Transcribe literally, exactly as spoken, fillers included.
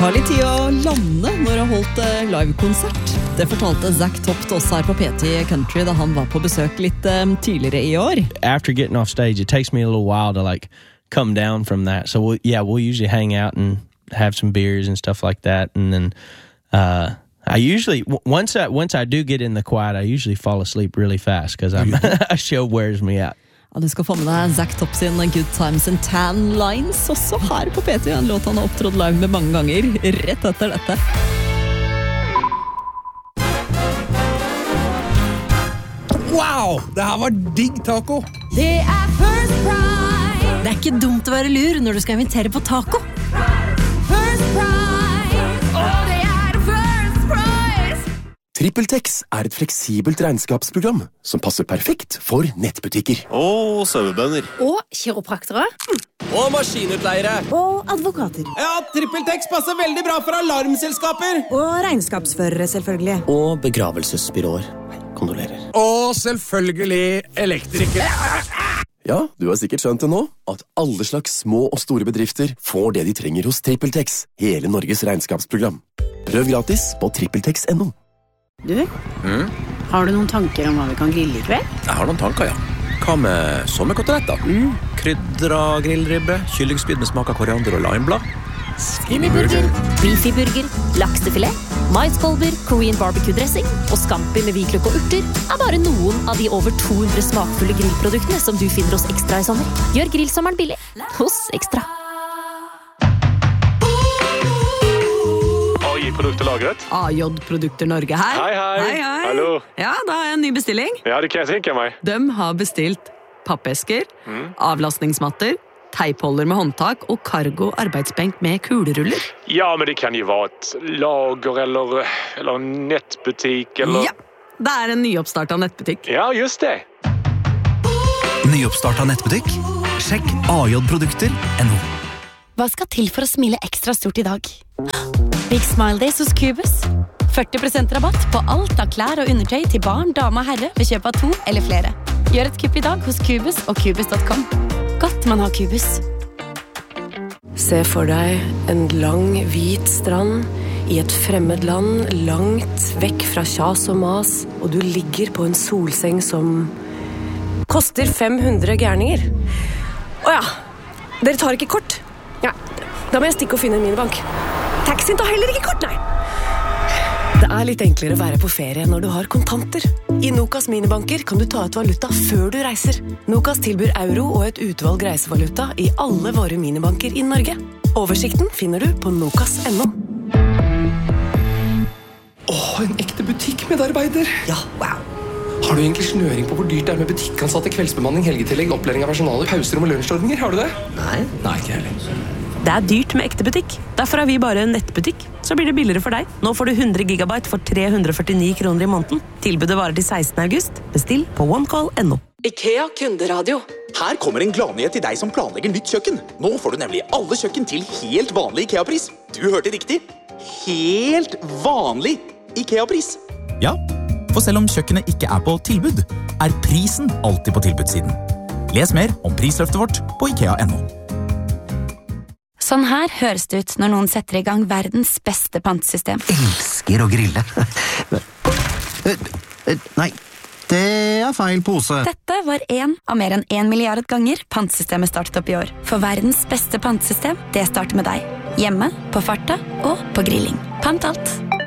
tar litt tid å lande når du har holdt livekonsert. Det fortalte Zack Topp til oss her på P T Country da han var på besøk litt um, tidligere i år. After getting off stage, it takes me a little while to like come down from that. So we'll, yeah, we'll usually hang out and have some beers and stuff like that. And then uh, I usually, once I, once I do get in the quiet, I usually fall asleep really fast because I'm a show wears me out. Ja, du skal få med deg Zack Topp sin Good Times and Tan Lines også her på P T, en låt han har opptrådt live med mange ganger, rett etter dette. Wow, det her var digg taco. Det er First Price. Det er ikke dumt å være lur når du skal invitere på taco. First Price. Og det er First Price. TrippelTex er et fleksibelt regnskapsprogram som passer perfekt for nettbutikker. Og sauebønder. Og kiropraktere. Og maskinutleiere. Og advokater. Ja, TrippelTex passer veldig bra for alarmselskaper. Og regnskapsførere, selvfølgelig. Og begravelsesbyråer. Kondolerer. Og selvfølgelig elektrikere. Ja, du har sikkert skjønt det nå, at alle slags små og store bedrifter får det de trenger hos TrippelTex, hele Norges regnskapsprogram. Prøv gratis på trippeltex punktum no. Du, mm? Har du noen tanker om hva vi kan grille i kveld? Jeg har noen tanker, ja. Hva med sommerkoteletter? Mm. Krydra grillribbe, kyllingspyd med smak av koriander og limeblad. Skinnyburger, beefyburger, laksefilet, maiskolber, Korean barbecue-dressing og scampi med hvitløk og urter er bare noen av de over to hundre smakfulle grillproduktene som du finner hos Ekstra i sommer. Gjør grillsommeren billig hos Ekstra. A J-produkterlagret. A J-produkter Norge her. Hei, hei. Hei, hei. Hallo. Ja, da har jeg en ny bestilling. Ja, det kan jeg tenke meg. De har bestilt pappesker, mm. avlastningsmatter, teipholder med håndtak og cargo arbeidsbenk med kuleruller. Ja, men det kan jo være et lager eller, eller en nettbutikk eller... Ja, det er en nyoppstart av nettbutikk. Ja, just det. Nyoppstart av nettbutikk? Sjekk A J-produkter punktum no. Hva skal til for å smile ekstra stort i dag? Big Smile Days hos Cubus. førti prosent rabatt på alt av klær og undertøy til barn, dame og herre ved kjøp av to eller flere. Gjør et kupp i dag hos Cubus og Cubus punktum com. Godt man har Cubus. Se for deg en lang, hvit strand i et fremmed land, langt vekk fra kjas og mas, og du ligger på en solseng som koster fem hundre gærninger. Åja, dere tar ikke kort? Ja, da må jeg stikke og finne en minibank. Taxien tar heller ikke kort, nei. Det er litt enklere å være på ferie når du har kontanter. I Nokas minibanker kan du ta ut valuta før du reiser. Nokas tilbyr euro og et utvalg reisevaluta i alle våre minibanker i Norge. Oversikten finner du på nokas punktum no. Åh, en ekte butikkmedarbeider. Ja, wow. Har du egentlig snøring på hvor dyrt det er med butikkansatte, kveldsbemanning, helgetillegg, opplæring av personalet, pauser og lunsjordninger? Har du det? Nei. Nei, ikke heller. Det er dyrt med ekte butikk. Derfor er vi bare en nettbutikk. Så blir det billigere for deg. Nå får du hundre gigabyte for tre hundre og førtini kroner i måneden. Tilbudet varer til sekstende august. Bestill på onecall punktum no. IKEA kunderadio. Her kommer en gladnyhet til deg som planlegger nytt kjøkken. Nå får du nemlig alle kjøkken til helt vanlig IKEA-pris. Du hørte riktig. Helt vanlig IKEA-pris. Ja, for selv om kjøkkenet ikke er på tilbud, er prisen alltid på tilbudssiden. Les mer om prisløftet vårt på ikea punktum no. Sånn her høres det ut når noen setter i gang verdens beste pantesystem. Elsker å grille. Nei, det er feil pose. Dette var en av mer enn en milliard ganger pantesystemet startet opp i år. For verdens beste pantesystem, det starter med deg. Hjemme, på farta og på grilling. Pant alt.